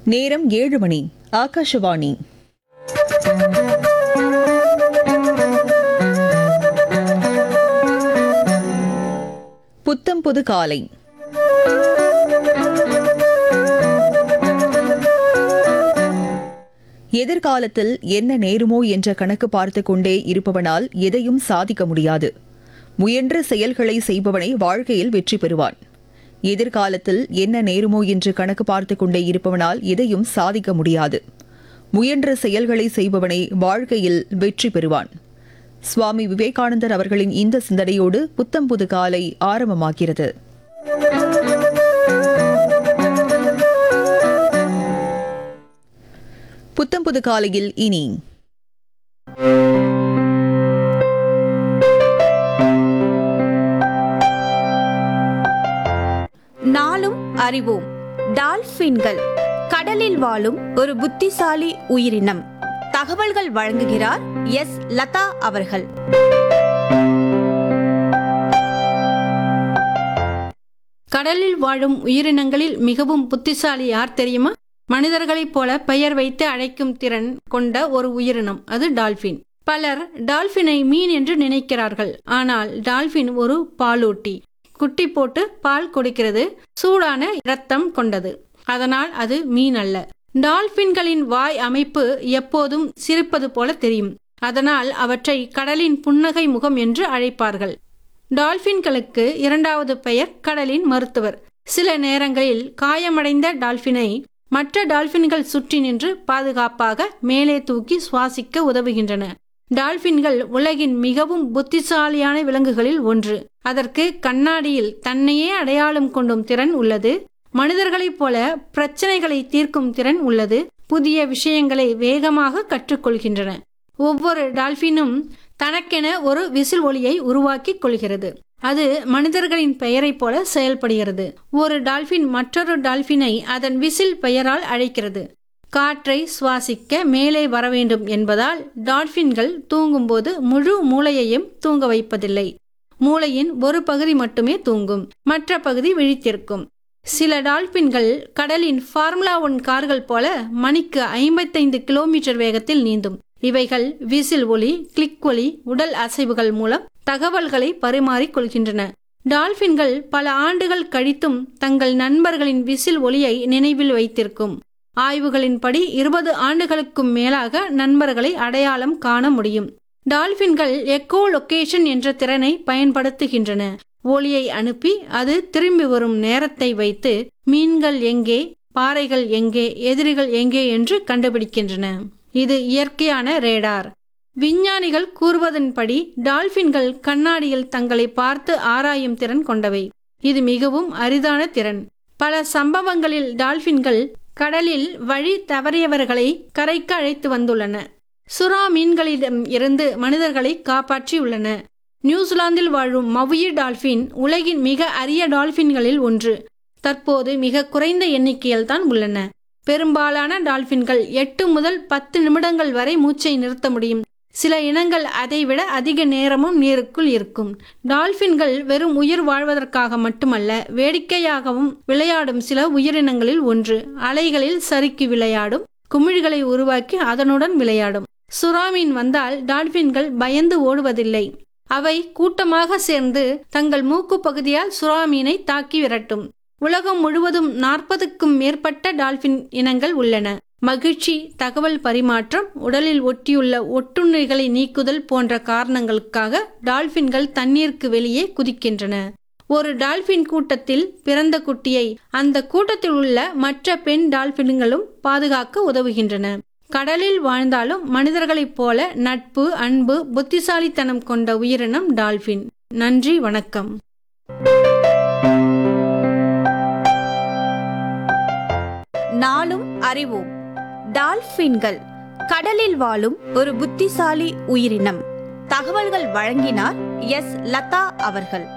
நேரம் 7 மணி. ஆகாஷவாணி. புத்தம் புது காலை. எதிர்காலத்தில் என்ன நேருமோ என்ற கணக்கு பார்த்து கொண்டே இருப்பவனால் எதையும் சாதிக்க முடியாது. முயன்ற செயல்களை செய்பவனை வாழ்க்கையில் வெற்றி பெறுவான். எதிர்காலத்தில் என்ன நேருமோ என்று கணக்கு பார்த்து கொண்டே இருப்பவனால் எதையும் சாதிக்க முடியாது. முயன்ற செயல்களை செய்பவனை வாழ்க்கையில் வெற்றி பெறுவான். சுவாமி விவேகானந்தர் அவர்களின் இந்த சிந்தனையோடு புத்தம் புது காலை ஆரம்பமாகிறது. புத்தம் புது காலையில் இனி நாளும் அறிவோம். டால்பின்கள் கடலில் வாழும் ஒரு புத்திசாலி உயிரினம். தகவல்கள் வழங்குகிறார் எஸ். லதா அவர்கள். கடலில் வாழும் உயிரினங்களில் மிகவும் புத்திசாலி யார் தெரியுமா? மனிதர்களைப் போல பெயர் வைத்து அழைக்கும் திறன் கொண்ட ஒரு உயிரினம், அது டால்பின். பலர் டால்பினை மீன் என்று நினைக்கிறார்கள். ஆனால் டால்பின் ஒரு பாலூட்டி. குட்டி போட்டு பால் கொடுக்கிறது. சூடான இரத்தம் கொண்டது. அதனால் அது மீன் அல்ல. டால்பின்களின் வாய் அமைப்பு எப்போதும் சிரிப்பது போல தெரியும். அதனால் அவற்றை கடலின் புன்னகை முகம் என்று அழைப்பார்கள். டால்பின்களுக்கு இரண்டாவது பெயர் கடலின் மருத்துவர். சில நேரங்களில் காயமடைந்த டால்பினை மற்ற டால்பின்கள் சுற்றி நின்று பாதுகாப்பாக மேலே தூக்கி சுவாசிக்க உதவுகின்றன. டால்பின்கள் உலகின் மிகவும் புத்திசாலியான விலங்குகளில் ஒன்று. அதற்கு கண்ணாடியில் தன்னையே அடையாளம் கொண்டும் திறன் உள்ளது. மனிதர்களைப் போல பிரச்சனைகளை தீர்க்கும் திறன் உள்ளது. புதிய விஷயங்களை வேகமாக கற்றுக்கொள்கின்றன. ஒவ்வொரு டால்பினும் தனக்கென ஒரு விசில் ஒலியை உருவாக்கிக் கொள்கிறது. அது மனிதர்களின் பெயரைப் போல செயல்படுகிறது. ஒரு டால்பின் மற்றொரு டால்பினை அதன் விசில் பெயரால் அழைக்கிறது. காற்றை சுவாசிக்க மேலே வர வேண்டும் என்பதால் டால்பின்கள் தூங்கும்போது முழு மூளையையும் தூங்க வைப்பதில்லை. மூளையின் ஒரு பகுதி மட்டுமே தூங்கும், மற்ற பகுதி விழித்திருக்கும். சில டால்பின்கள் கடலின் ஃபார்முலா 1 கார்கள் போல மணிக்கு 55 கிலோமீட்டர் வேகத்தில் நீந்தும். இவைகள் விசில் ஒலி, கிளிக் ஒலி, உடல் அசைவுகள் மூலம் தகவல்களை பரிமாறிக் கொள்கின்றன. டால்பின்கள் பல ஆண்டுகள் கழித்தும் தங்கள் நண்பர்களின் விசில் ஒலியை நினைவில் வைத்திருக்கும். ஆய்வுகளின்படி 20 ஆண்டுகளுக்கும் மேலாக நண்பர்களை அடையாளம் காண முடியும். டால்பின்கள் எக்கோ லொகேஷன் என்ற திறனை பயன்படுத்துகின்றன. ஒலியை அனுப்பி அது திரும்பி வரும் நேரத்தை வைத்து மீன்கள் எங்கே, பாறைகள் எங்கே, எதிரிகள் எங்கே என்று கண்டுபிடிக்கின்றன. இது இயற்கையான ரேடார். விஞ்ஞானிகள் கூறுவதன்படி டால்பின்கள் கண்ணாடியில் தங்களை பார்த்து ஆராயும் திறன் கொண்டவை. இது மிகவும் அரிதான திறன். பல சம்பவங்களில் டால்பின்கள் கடலில் வழி தவறியவர்களை கரைக்கு அழைத்து வந்துள்ளன. சுறா மீன்களிடம் இருந்து மனிதர்களை காப்பாற்றியுள்ளன. நியூசிலாந்தில் வாழும் மவுயி டால்பின் உலகின் மிக அரிய டால்பின்களில் ஒன்று. தற்போது மிக குறைந்த எண்ணிக்கையில் தான் உள்ளன. பெரும்பாலான டால்பின்கள் 8 முதல் 10 நிமிடங்கள் வரை மூச்சை நிறுத்த முடியும். சில இனங்கள் அதைவிட அதிக நேரமும் நீருக்குள் இருக்கும். டால்பின்கள் வெறும் உயிர் வாழ்வதற்காக மட்டுமல்ல, வேடிக்கையாகவும் விளையாடும் சில உயிரினங்களில் ஒன்று. அலைகளில் சறுக்கி விளையாடும், குமிழ்களை உருவாக்கி அதனுடன் விளையாடும். சுறாமீன் வந்தால் டால்பின்கள் பயந்து ஓடுவதில்லை. அவை கூட்டமாக சேர்ந்து தங்கள் மூக்கு பகுதியால் சுறாமீனை தாக்கி விரட்டும். உலகம் முழுவதும் 40க்கும் மேற்பட்ட டால்பின் இனங்கள் உள்ளன. மகிழ்ச்சி, தகவல் பரிமாற்றம், உடலில் ஒட்டியுள்ள ஒட்டுண்ணிகளை நீக்குதல் போன்ற காரணங்களுக்காக டால்பின்கள் தண்ணீருக்கு வெளியே குதிக்கின்றன. ஒரு டால்பின் கூட்டத்தில் பிறந்த குட்டியை அந்த கூட்டத்தில் உள்ள மற்ற பெண் டால்பின்களும் பாதுகாக்க உதவுகின்றன. கடலில் வாழ்ந்தாலும் மனிதர்களைப் போல நட்பு, அன்பு, புத்திசாலித்தனம் கொண்ட உயிரினம் டால்பின். நன்றி, வணக்கம். நாளும் அறிவோம். டால்பின்கள் கடலில் வாழும் ஒரு புத்திசாலி உயிரினம். தகவல்கள் வழங்கினார் எஸ். லதா அவர்கள்.